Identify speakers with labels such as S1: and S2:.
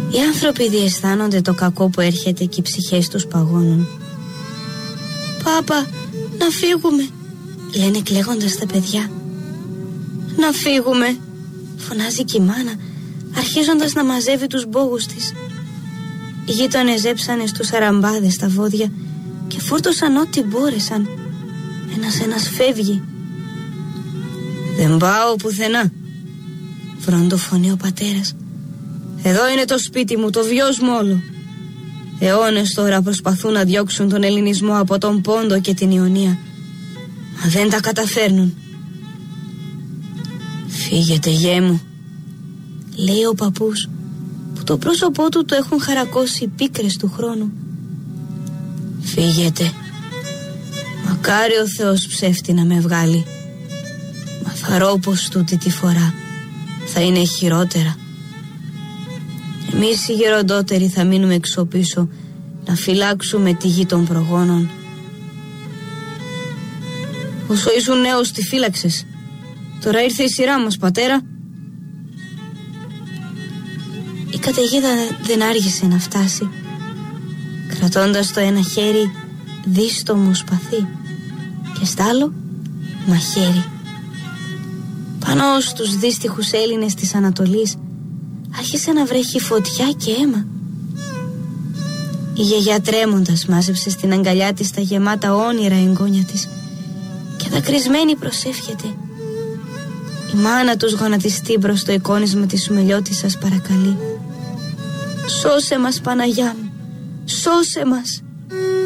S1: Οι άνθρωποι διαισθάνονται το κακό που έρχεται και οι ψυχές τους παγώνουν. «Πάπα, να φύγουμε», λένε κλαίγοντας τα παιδιά. «Να φύγουμε», φωνάζει και η μάνα, αρχίζοντας να μαζεύει τους μπόγους της. Οι γείτονες έψανε στους αραμπάδες τα βόδια και φόρτωσαν ό,τι μπόρεσαν. Ένας φεύγει. «Δεν πάω πουθενά», βροντοφωνεί ο πατέρας. «Εδώ είναι το σπίτι μου, το βιός μου όλο». Αιώνες τώρα προσπαθούν να διώξουν τον ελληνισμό από τον Πόντο και την Ιωνία, μα δεν τα καταφέρνουν. «Φύγετε, γέ μου», λέει ο παππούς, που το πρόσωπό του το έχουν χαρακώσει οι πίκρες του χρόνου. «Φύγετε. Μακάρι ο Θεός ψεύτη να με βγάλει. Μα θαρώ πως τούτη τη φορά θα είναι χειρότερα. Εμείς οι γεροντότεροι θα μείνουμε έξω πίσω να φυλάξουμε τη γη των προγόνων». «Όσο ήσουν νέος τη φύλαξες. Τώρα ήρθε η σειρά μας, πατέρα». Η καταιγίδα δεν άργησε να φτάσει, κρατώντας το ένα χέρι δίστομο σπαθί και στ' άλλο μαχαίρι. Πάνω στους δύστιχους Έλληνες της Ανατολής άρχισε να βρέχει φωτιά και αίμα. Η γιαγιά τρέμοντας μάζεψε στην αγκαλιά της τα γεμάτα όνειρα εγγόνια της και δακρυσμένη προσεύχεται. Η μάνα τους γονατιστεί μπρος στο εικόνισμα της Σουμελιώτισσας παρακαλεί: «Σώσε μας, Παναγιά μου, σώσε μας».